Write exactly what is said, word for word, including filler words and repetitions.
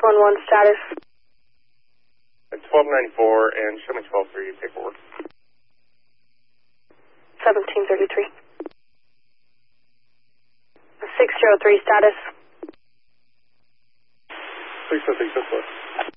one one status. twelve ninety-four and show me twelve three paperwork. seventeen thirty-three. six zero three status. six oh six, that's what.